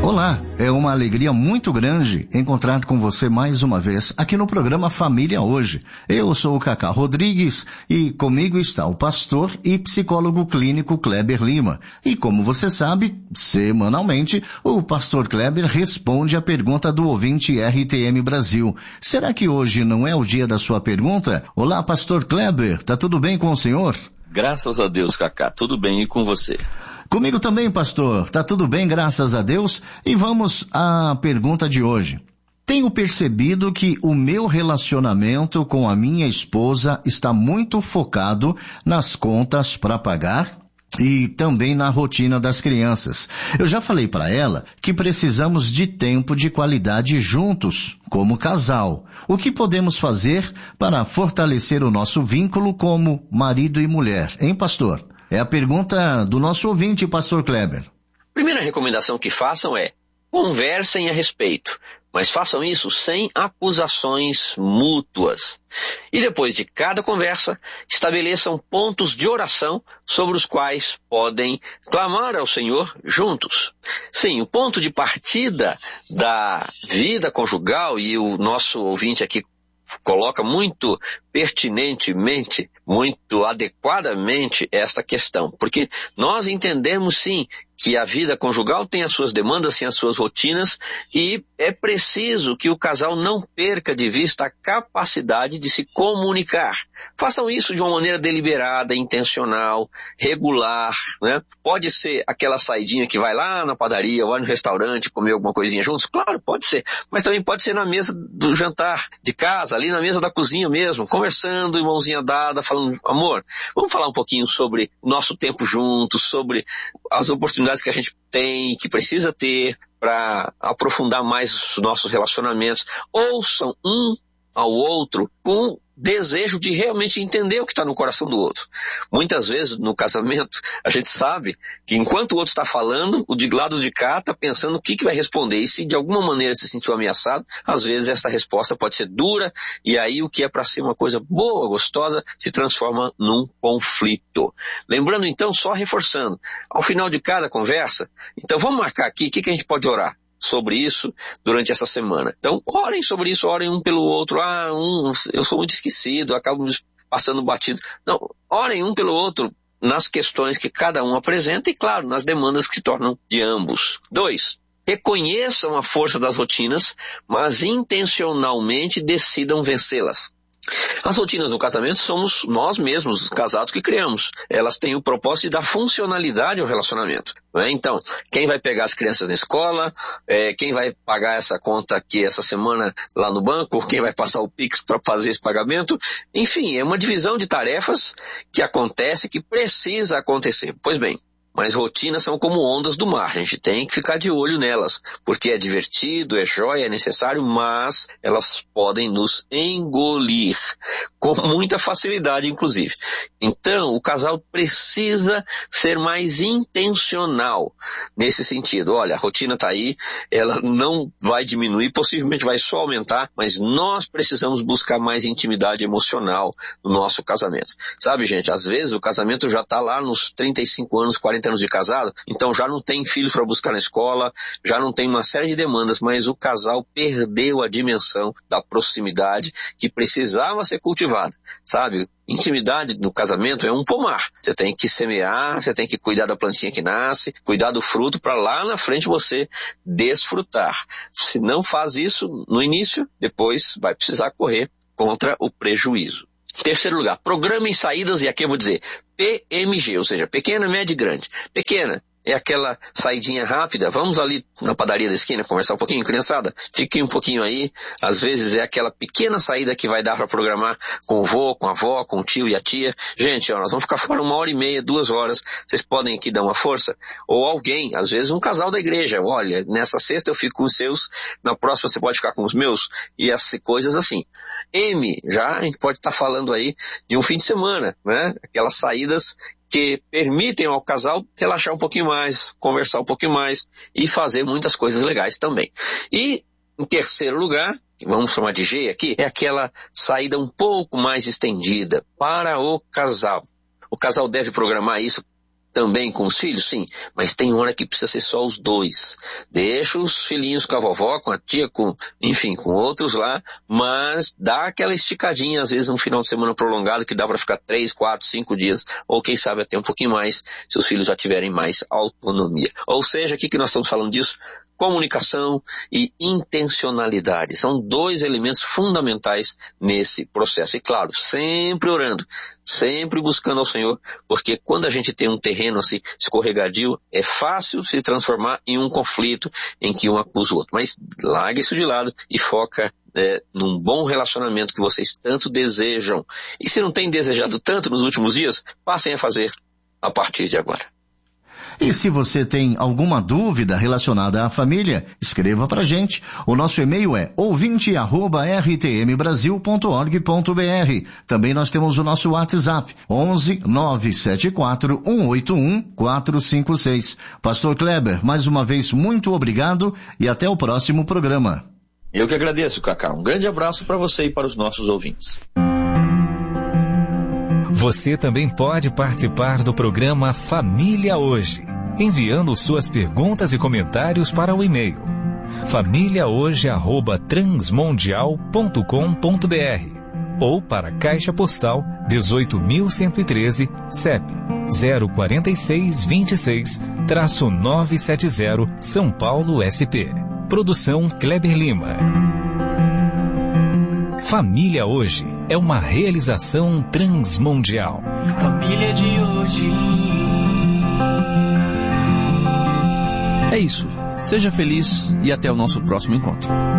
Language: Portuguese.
Olá, é uma alegria muito grande encontrar com você mais uma vez aqui no programa Família Hoje. Eu sou o Cacá Rodrigues e comigo está o pastor e psicólogo clínico Kleber Lima. E como você sabe, semanalmente, o pastor Kleber responde a pergunta do ouvinte RTM Brasil. Será que hoje não é o dia da sua pergunta? Olá, pastor Kleber, tá tudo bem com o senhor? Graças a Deus, Cacá, tudo bem e com você? Comigo também, pastor. Tá tudo bem, graças a Deus. E vamos à pergunta de hoje. Tenho percebido que o meu relacionamento com a minha esposa está muito focado nas contas para pagar e também na rotina das crianças. Eu já falei para ela que precisamos de tempo de qualidade juntos, como casal. O que podemos fazer para fortalecer o nosso vínculo como marido e mulher, hein, pastor? É a pergunta do nosso ouvinte, pastor Kleber. Primeira recomendação que façam é: conversem a respeito, mas façam isso sem acusações mútuas. E depois de cada conversa, estabeleçam pontos de oração sobre os quais podem clamar ao Senhor juntos. Sim, o ponto de partida da vida conjugal, e o nosso ouvinte aqui coloca muito pertinentemente, muito adequadamente esta questão, porque nós entendemos sim que a vida conjugal tem as suas demandas, tem as suas rotinas, e é preciso que o casal não perca de vista a capacidade de se comunicar. Façam isso de uma maneira deliberada, intencional, regular, né? Pode ser aquela saidinha que vai lá na padaria, vai no restaurante, comer alguma coisinha juntos, claro, pode ser, mas também pode ser na mesa do jantar de casa, ali na mesa da cozinha mesmo, conversando, mãozinha dada, falando: amor, vamos falar um pouquinho sobre o nosso tempo juntos, sobre as oportunidades que a gente tem, que precisa ter para aprofundar mais os nossos relacionamentos. Ouçam um ao outro com desejo de realmente entender o que está no coração do outro. Muitas vezes no casamento a gente sabe que enquanto o outro está falando, o de lado de cá está pensando o que vai responder, e se de alguma maneira se sentiu ameaçado, às vezes essa resposta pode ser dura, e aí o que é para ser uma coisa boa, gostosa, se transforma num conflito. Lembrando então, só reforçando, ao final de cada conversa, então vamos marcar aqui o que a gente pode orar sobre isso durante essa semana. Então, orem sobre isso, orem um pelo outro. Eu sou muito esquecido, acabo passando batido. Não, orem um pelo outro nas questões que cada um apresenta e, claro, nas demandas que se tornam de ambos. 2. Reconheçam a força das rotinas, mas intencionalmente decidam vencê-las. As rotinas do casamento somos nós mesmos, os casados, que criamos. Elas têm o propósito de dar funcionalidade ao relacionamento, não é? Então, quem vai pegar as crianças na escola, quem vai pagar essa conta aqui essa semana lá no banco, quem vai passar o Pix para fazer esse pagamento, enfim, é uma divisão de tarefas que acontece, que precisa acontecer. Pois bem, mas rotinas são como ondas do mar, a gente tem que ficar de olho nelas, porque é divertido, é jóia, é necessário, mas elas podem nos engolir, com muita facilidade inclusive. Então, o casal precisa ser mais intencional nesse sentido. Olha, a rotina está aí, ela não vai diminuir, possivelmente vai só aumentar, mas nós precisamos buscar mais intimidade emocional no nosso casamento. Sabe, gente, às vezes o casamento já está lá nos 35 anos, 40 anos de casado, então já não tem filhos para buscar na escola, já não tem uma série de demandas, mas o casal perdeu a dimensão da proximidade que precisava ser cultivada, sabe? Intimidade no casamento é um pomar. Você tem que semear, você tem que cuidar da plantinha que nasce, cuidar do fruto para lá na frente você desfrutar. Se não faz isso no início, depois vai precisar correr contra o prejuízo. Terceiro lugar, programem saídas, e aqui eu vou dizer PMG, ou seja, pequena, média e grande. Pequena é aquela saidinha rápida, vamos ali na padaria da esquina conversar um pouquinho, criançada, fiquem um pouquinho aí. Às vezes é aquela pequena saída que vai dar para programar com o vô, com a avó, com o tio e a tia. Gente, ó, nós vamos ficar fora 1h30, 2 horas, vocês podem aqui dar uma força? Ou alguém, às vezes um casal da igreja, olha, nessa sexta eu fico com os seus, na próxima você pode ficar com os meus, e as coisas assim. Já a gente pode estar falando aí de um fim de semana, né? Aquelas saídas que permitem ao casal relaxar um pouquinho mais, conversar um pouquinho mais e fazer muitas coisas legais também. E, em terceiro lugar, vamos chamar de G aqui, é aquela saída um pouco mais estendida para o casal. O casal deve programar isso também com os filhos? Sim, mas tem hora que precisa ser só os dois. Deixa os filhinhos com a vovó, com a tia, com outros lá, mas dá aquela esticadinha, às vezes um final de semana prolongado que dá para ficar 3, 4, 5 dias, ou quem sabe até um pouquinho mais, se os filhos já tiverem mais autonomia. Ou seja, aqui que nós estamos falando disso, comunicação e intencionalidade. São 2 elementos fundamentais nesse processo. E claro, sempre orando, sempre buscando ao Senhor, porque quando a gente tem um terreno assim escorregadio, é fácil se transformar em um conflito em que um acusa o outro. Mas larga isso de lado e foca num bom relacionamento que vocês tanto desejam. E se não tem desejado tanto nos últimos dias, passem a fazer a partir de agora. E se você tem alguma dúvida relacionada à família, escreva pra gente. O nosso e-mail é ouvinte@rtmbrasil.org.br. Também nós temos o nosso WhatsApp, 11 974 181 456. Pastor Kleber, mais uma vez muito obrigado e até o próximo programa. Eu que agradeço, Cacá. Um grande abraço para você e para os nossos ouvintes. Você também pode participar do programa Família Hoje, enviando suas perguntas e comentários para o e-mail famíliahoje@transmundial.com.br ou para a Caixa Postal 18.113, CEP 04626-970, São Paulo, SP. Produção Kleber Lima. Família Hoje é uma realização transmundial. Família de hoje. É isso. Seja feliz e até o nosso próximo encontro.